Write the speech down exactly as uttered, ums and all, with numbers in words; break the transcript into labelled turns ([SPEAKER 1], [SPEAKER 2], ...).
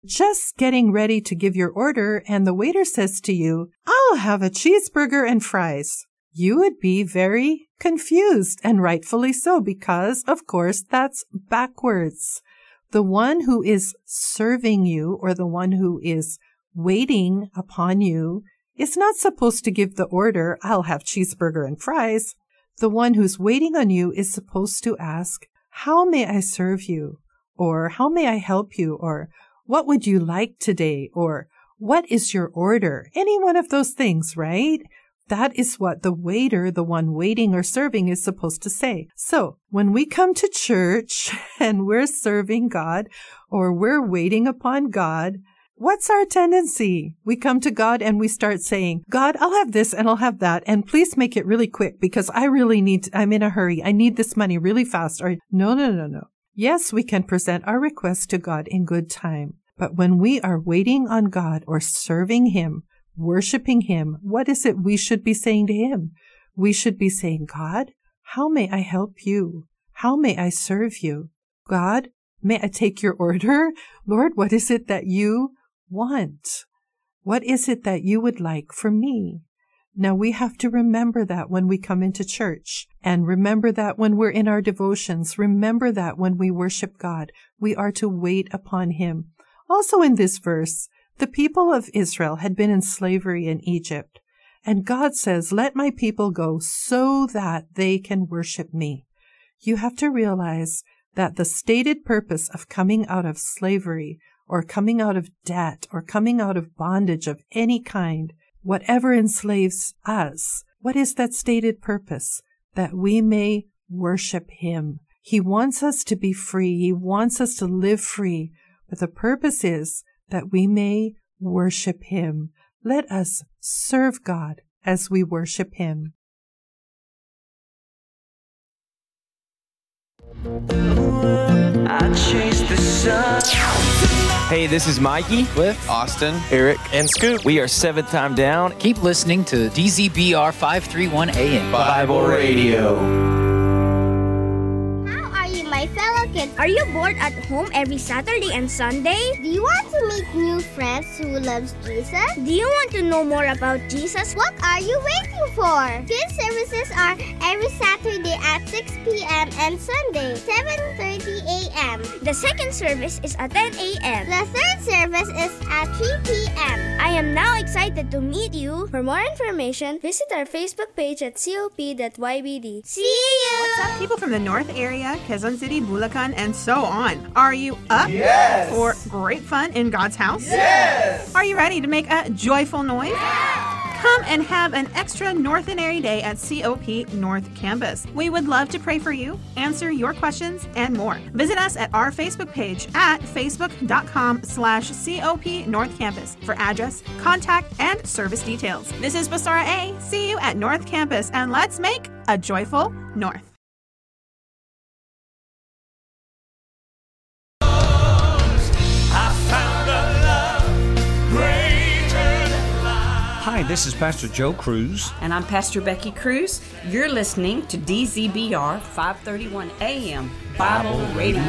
[SPEAKER 1] just getting ready to give your order and the waiter says to you, I'll have a cheeseburger and fries. You would be very confused, and rightfully so, because, of course, that's backwards. The one who is serving you or the one who is waiting upon you is not supposed to give the order, I'll have cheeseburger and fries. The one who's waiting on you is supposed to ask, how may I serve you? Or how may I help you? Or what would you like today? Or what is your order? Any one of those things, right? That is what the waiter, the one waiting or serving, is supposed to say. So when we come to church and we're serving God or we're waiting upon God, what's our tendency? We come to God and we start saying, God, I'll have this and I'll have that. And please make it really quick because I really need, to, I'm in a hurry. I need this money really fast. Or no, no, no, no. Yes, we can present our request to God in good time. But when we are waiting on God or serving Him, worshiping Him, what is it we should be saying to Him? We should be saying, God, how may I help you? How may I serve you? God, may I take your order? Lord, what is it that you want? What is it that you would like for me? Now we have to remember that when we come into church, and remember that when we're in our devotions, remember that when we worship God, we are to wait upon Him. Also in this verse, the people of Israel had been in slavery in Egypt, and God says, let my people go so that they can worship me. You have to realize that the stated purpose of coming out of slavery or coming out of debt or coming out of bondage of any kind, whatever enslaves us, what is that stated purpose? That we may worship Him. He wants us to be free. He wants us to live free. But the purpose is that we may worship Him. Let us serve God as we worship Him.
[SPEAKER 2] I chase the sun.
[SPEAKER 3] Hey, this is Mikey,
[SPEAKER 4] Cliff,
[SPEAKER 3] Austin,
[SPEAKER 4] Eric, and Scoop.
[SPEAKER 3] We are Seventh Time Down.
[SPEAKER 5] Keep listening to D Z B R five thirty-one A M
[SPEAKER 3] Bible Radio.
[SPEAKER 6] My fellow kids,
[SPEAKER 7] are you bored at home every Saturday and Sunday?
[SPEAKER 6] Do you want to meet new friends who loves Jesus?
[SPEAKER 7] Do you want to know more about Jesus?
[SPEAKER 6] What are you waiting for? Kids services are every Saturday at six p.m. and Sunday, seven thirty a.m.
[SPEAKER 7] The second service is at ten a.m.
[SPEAKER 6] The third service is at three p.m.
[SPEAKER 7] I am now excited to meet you. For more information, visit our Facebook page at C O P dot Y B D.
[SPEAKER 6] See you!
[SPEAKER 8] What's up, people from the North area, Quezon City, Bulacan, and so on? Are you up
[SPEAKER 4] yes.
[SPEAKER 8] for great fun in God's house?
[SPEAKER 4] Yes!
[SPEAKER 8] Are you ready to make a joyful noise?
[SPEAKER 4] Yes!
[SPEAKER 8] Come and have an extra Northenary Day at C O P North Campus. We would love to pray for you, answer your questions, and more. Visit us at our Facebook page at facebook.com slash COP North Campus for address, contact, and service details. This is Basara A. See you at North Campus, and let's make a joyful North.
[SPEAKER 9] Hi, this is Pastor Joe Cruz.
[SPEAKER 10] And I'm Pastor Becky Cruz. You're listening to D Z B R five thirty-one A M Bible Radio.